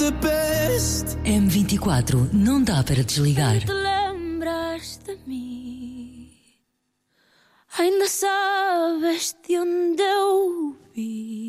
the best. M24 não dá para desligar. Te lembras de mim? Ainda sabes de onde eu vi?